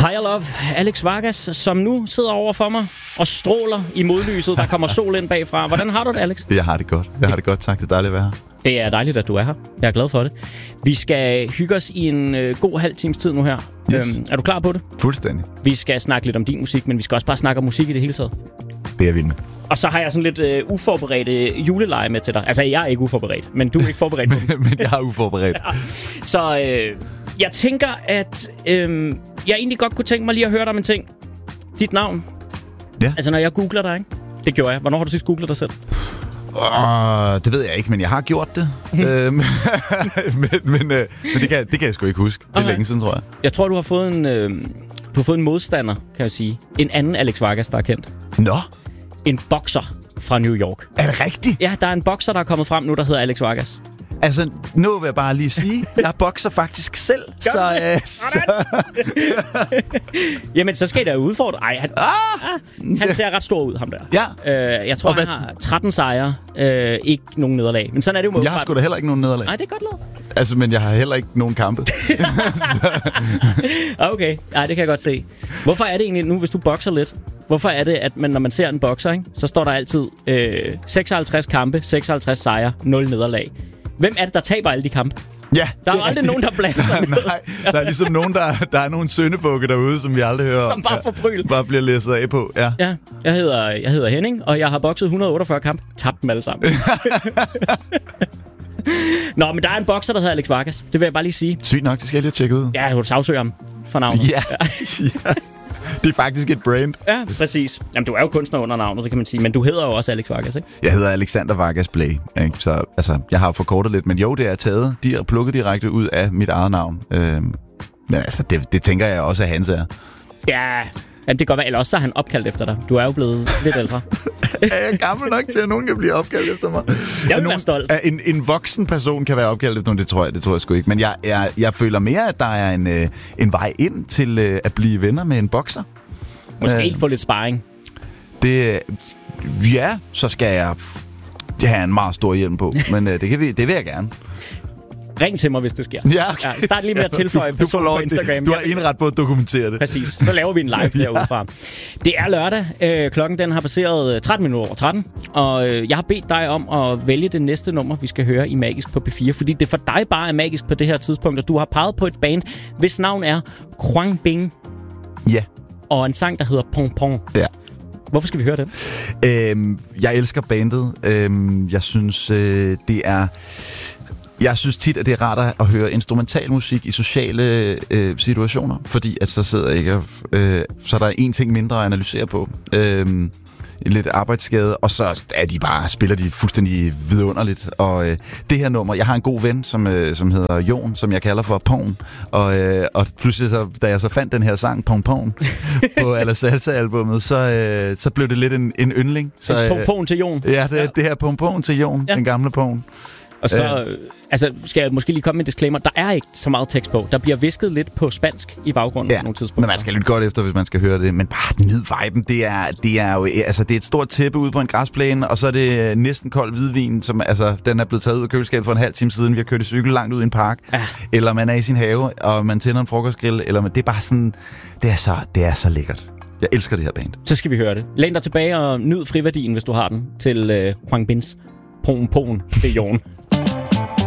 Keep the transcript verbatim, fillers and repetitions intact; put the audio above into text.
Higher Love, Alex Vargas, som nu sidder over for mig og stråler i modlyset. Der kommer sol ind bagfra. Hvordan har du det, Alex? Jeg har det godt. Jeg har det godt. Tak, det er dejligt at være her. Det er dejligt, at du er her. Jeg er glad for det. Vi skal hygge os i en øh, god halv times tid nu her. Yes. Øhm, er du klar på det? Fuldstændig. Vi skal snakke lidt om din musik, men vi skal også bare snakke om musik i det hele taget. Det er vildt med. Og så har jeg sådan lidt øh, uforberedte juleleje med til dig. Altså, jeg er ikke uforberedt, men du er ikke forberedt på det. Men jeg er uforberedt. Ja. Så øh, jeg tænker, at øh, jeg egentlig godt kunne tænke mig lige at høre dig om en ting. Dit navn. Ja. Altså, når jeg googler dig, ikke? Det gjorde jeg. Hvornår har du sidst googlet dig selv? Uh, det ved jeg ikke, men jeg har gjort det. øhm, men men, øh, men det, kan, det kan jeg sgu ikke huske. Det er okay. Længe siden, tror jeg. Jeg tror, du har fået en, øh, du har fået en modstander, kan jeg sige. En anden Alex Vargas, der er kendt. Nå? En bokser fra New York. Er det rigtigt? Ja, der er en bokser, der er kommet frem nu, der hedder Alex Vargas. Altså, nu vil jeg bare lige sige, jeg bokser faktisk selv. Så, øh, så... Jamen, så skal I da udfordre. Ej, han, ah! ah, han ser ret stor ud, ham der. Ja. Øh, jeg tror, han har tretten sejre. Øh, ikke nogen nederlag. Men sådan er det jo med. Jeg har sgu da heller ikke nogen nederlag. Nej, det er godt lavet. Altså, men jeg har heller ikke nogen kampe. Okay, ja, det kan jeg godt se. Hvorfor er det egentlig nu, hvis du bokser lidt? Hvorfor er det, at man, når man ser en bokser, ikke, så står der altid øh, seksoghalvtreds kampe, seksoghalvtreds sejre, nul nederlag. Hvem er det, der taber alle de kampe? Ja, der er, er aldrig nogen, der blander sig med. Nej, der er ligesom nogen, der, der er nogle syndebukke derude, som vi aldrig hører som bare får bryl. Bare bliver læsset af på, ja. Ja, jeg hedder, jeg hedder Henning, og jeg har bokset et hundrede og otteogfyrre kampe. Tabt dem alle sammen. Nå, men der er en bokser, der hedder Alex Vargas. Det vil jeg bare lige sige. Sygt nok, det skal jeg lige have tjekket ud. Ja, jeg vil sagsøge ham for navnet. Ja, ja. Det er faktisk et brand. Ja, præcis. Jamen, du er jo kunstner under navnet, det kan man sige. Men du hedder jo også Alex Vargas, ikke? Jeg hedder Alexander Vargas Blay. Ikke? Så altså, jeg har forkortet lidt, men jo, det er taget. De er plukket direkte ud af mit eget navn. Øhm, men altså, det, det tænker jeg også, at hans er. Ja, jamen, det kan godt være. Eller også så er han opkaldt efter dig. Du er jo blevet lidt ældre. Er jeg gammel nok til, at nogen kan blive opkaldt efter mig? Jeg vil være stolt. En, en voksen person kan være opkaldt efter nogen, det tror jeg, det tror jeg sgu ikke. Men jeg, jeg, jeg føler mere, at der er en, en vej ind til at blive venner med en bokser. Måske helt få lidt sparring. Det, ja, så skal jeg have en meget stor hjelm på. Men det, kan vi, det vil jeg gerne. Ring til mig, hvis det sker. Ja, okay. Ja, start lige med at tilføje du, personen på Instagram. Du har indret på at dokumentere det. Præcis. Så laver vi en live derudefra. Det er lørdag. Øh, klokken den har passeret tretten minutter over tretten. Og øh, jeg har bedt dig om at vælge det næste nummer, vi skal høre i Magisk på P fire. Fordi det for dig bare er magisk på det her tidspunkt. Og du har peget på et band, hvis navn er Quang Bing. Ja. Og en sang, der hedder Pong Pong. Ja. Hvorfor skal vi høre den? Øhm, jeg elsker bandet. Øhm, jeg synes, øh, det er... Jeg synes tit, at det er rart at høre instrumental musik i sociale øh, situationer, fordi at så sidder jeg ikke og, øh, så er der en ting mindre at analysere på. Øh, lidt arbejdsskade, og så er de bare, spiller de fuldstændig vidunderligt. Og øh, det her nummer, jeg har en god ven, som, øh, som hedder Jon, som jeg kalder for Pong. Og, øh, og pludselig, så, da jeg så fandt den her sang, Pong Pong, på Alla Salsa-albummet, så, øh, så blev det lidt en, en yndling. Så, en Pong Pong til Jon. Ja, det, ja. det her Pong Pong til Jon, ja. Den gamle Pong. Og så, øh. altså, skal jeg måske lige komme med en disclaimer. Der er ikke så meget tekst på. Der bliver visket lidt på spansk i baggrunden ja, på nogle tidspunkter. Men man skal lytte godt efter, hvis man skal høre det. Men bare nyd viben. Det er, det er jo, altså, det er et stort tæppe ude på en græsplæne, og så er det næsten kold hvidvin, som, altså, den er blevet taget ud af køleskabet for en halv time siden. Vi har kørt i cykel langt ud i en park. Ja. Eller man er i sin have, og man tænder en frokostgrill. Eller man, det er bare sådan, det er så, det er så lækkert. Jeg elsker det her band. Så skal vi høre det. Læn dig tilbage og nyd friværdien, hvis du har den, til øh, Quang Bins Pong Pong til Jon.